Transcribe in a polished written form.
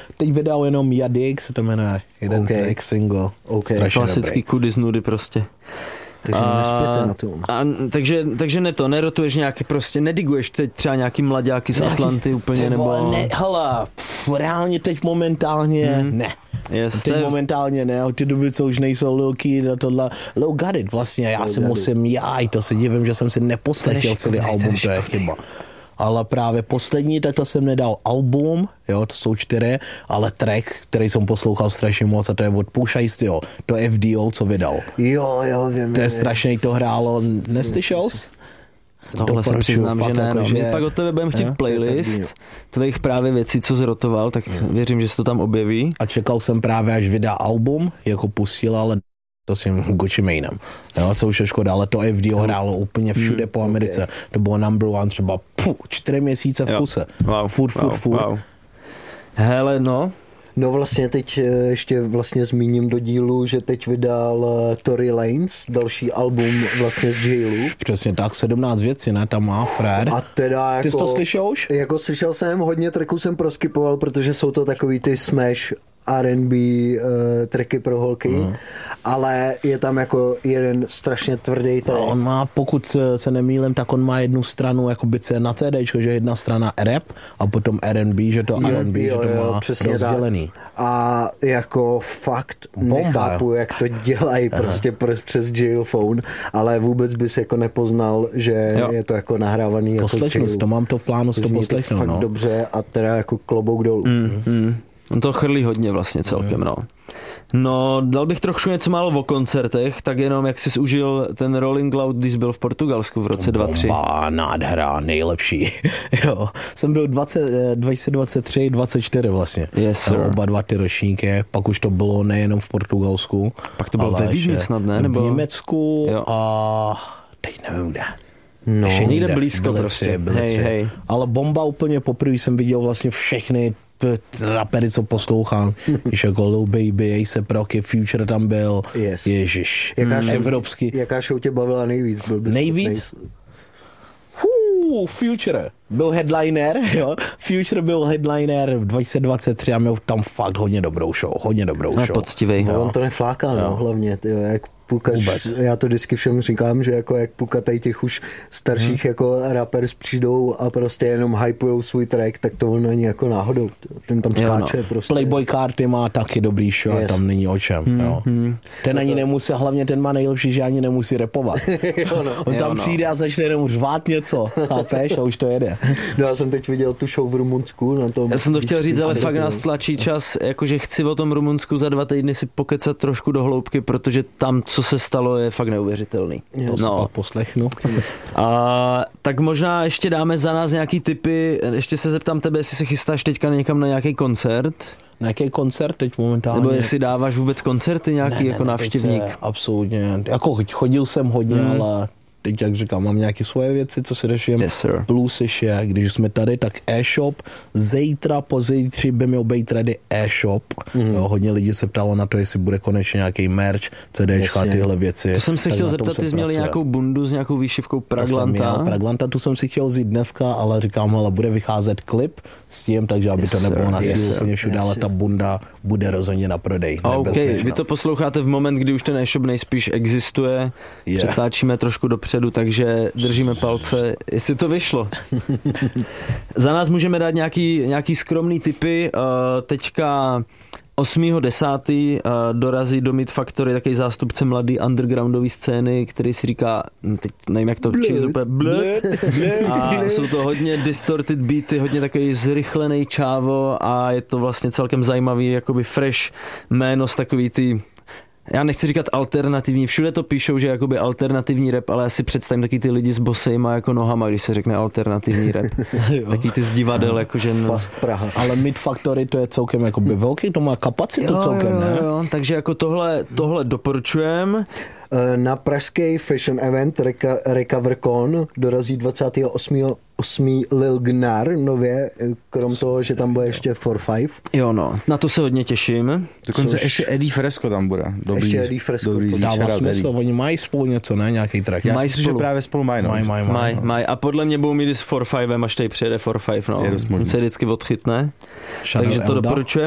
teď vydal jenom Jadik, se to jmenuje, jeden track single. Klasický kudy z nudy prostě. Takže nespěte na to. Takže nerotuješ nějaký prostě, nediguješ teď třeba nějaký mlaďáky z Atlanty úplně, nebo... Ne, hele, reálně teď momentálně ne. Teď momentálně ne, ty doby, co už nejsou Lil Kid a tohle. Lil Got It vlastně, já si musím, to se divím, že jsem si neposlechl celý album, to je chyba. Ale právě poslední, tak to jsem nedal album, jo, to jsou 4, ale track, který jsem poslouchal strašně moc a to je od Pusha T, to FDO, co vydal. Jo, vím. To je strašný, to hrálo, neslyšel jsi? Tohle se přiznám, že ne. Jako, my pak od tebe budeme chtít playlist tvých právě věcí, co zrotoval, tak věřím, že se to tam objeví. A čekal jsem právě, až vydá album, jako pustil, ale to s tím Gucci Manem. Jo, co už je škoda, ale to FDO hrálo úplně všude po Americe. To bylo number one třeba 4 měsíce v kuse. Furt. Wow. Hele, No vlastně teď ještě vlastně zmíním do dílu, že teď vydal Tory Lanez, další album vlastně z jailu. Přesně tak, 17 věcí, ne, tam má Fred. A teda jako... Ty jsi to slyšel už? Jako slyšel jsem, hodně tracků jsem proskypoval, protože jsou to takový ty smash R&B tracky pro holky, ale je tam jako jeden strašně tvrdý track. On má, pokud se nemýlím, tak on má jednu stranu jako bice na CDčko, že jedna strana rap a potom R&B, že to R&B, že to má rozdělený. Tak. A jako fakt nechápu, jak to dělají prostě přes jail phone, ale vůbec bys jako nepoznal, že je to jako nahrávaný poslechnu, jako to mám to v plánu s to poslechnout. Fakt dobře a teda jako klobouk dolů. On to chrlí hodně vlastně celkem, No, dal bych trochu něco málo o koncertech, tak jenom jak jsi užil ten Rolling Loud, když byl v Portugalsku v roce 2023. Nádhera, nejlepší. Jo, jsem byl 2023, 24 vlastně. Yes, sir. Oba dva ty ročníky, pak už to bylo nejenom v Portugalsku. Pak to bylo ve Vídni snad, ne? Nebo... V Německu a teď nevím kde. No, někde blízko prostě. Hej. Ale bomba úplně poprvé jsem viděl vlastně všechny rapery, co poslouchám, když jako Lil Baby, A$AP Rocky, Future tam byl, ježiš, evropský. Jaká show tě bavila nejvíc? Nejvíc? Future byl headliner, jo. Future byl headliner v 2023 a měl tam fakt hodně dobrou show. Poctivej. No, on to neflákal, hlavně, tyjo, jak půlka, já to vždycky všem říkám, že jako jak půlka tady těch už starších jako rappers přijdou a prostě jenom hypujou svůj track, tak to ono není jako náhodou. Ten tam skáče prostě. Playboy Carti má taky dobrý show a tam není o čem. Jo. Ten ani nemusí, hlavně ten má nejlepší, že ani nemusí rapovat. On tam přijde a začne jenom řvát něco, chápeš, a už to jede. No já jsem teď viděl tu show v Rumunsku. Na tom já jsem to chtěl říct, ale fakt nás tlačí čas, jakože chci o tom Rumunsku za 2 týdny si pokecat trošku do hloubky, protože tam, co se stalo, je fakt neuvěřitelný. To si pak poslechnu. Tak možná ještě dáme za nás nějaký tipy, ještě se zeptám tebe, jestli se chystáš teďka někam na nějaký koncert. Na jaký koncert teď momentálně? Nebo jestli dáváš vůbec koncerty nějaký jako návštěvník? Absolutně. Jako chodil jsem hodně, ale teď, jak říkám, mám nějaké svoje věci, co se řeším. Plus ještě, když jsme tady, tak e-shop. Zítra, pozítří by měl být ready e-shop. Jo, hodně lidí se ptalo na to, jestli bude konečně nějaký merch, CDčka, tyhle věci. To jsem se chtěl zeptat, ty jsi měl nějakou bundu s nějakou výšivkou Praglanta? Praglanta, tu jsem si chtěl vzít dneska, ale říkám, ale bude vycházet klip s tím, takže aby to nebylo na sílu úplně všude, ale ta bunda bude rozhodně na prodej. OK, vy to posloucháte v moment, kdy už ten e-shop nejspíš existuje. Přetáčíme trošku dopředu, takže držíme palce, jestli to vyšlo. Za nás můžeme dát nějaký skromný tipy. Teďka 8.10. dorazí do Mid Factory takový zástupce mladý undergroundové scény, který si říká, teď nevím jak to číst úplně, a jsou to hodně distorted beaty, hodně takový zrychlený čávo a je to vlastně celkem zajímavý, jakoby fresh jméno z takový ty, já nechci říkat alternativní, všude to píšou, že je jakoby alternativní rap, ale já si představím taky ty lidi s bosejma jako nohama, když se řekne alternativní rap. Taky ty z divadel, jakože... Past Praha. Ale Mid Factory to je celkem jakoby velký, to má kapacitu celkem, ne? Jo, takže jako tohle doporučujem. Na pražský fashion event RecoverCon dorazí 28. Lil Gnar nově, krom toho, že tam bude ještě 4-5. Jo no, na to se hodně těším. Dokonce ještě Eddie Fresco tam bude. Ještě Eddie Fresco. Dává smysl, oni mají spolu něco, ne? Nějaký track. Já myslím, že právě spolu mají. Mají. A podle mě budou mít s 4-5, až tady přijede 4-5, no. On se vždycky odchytne. Takže to doporučujem.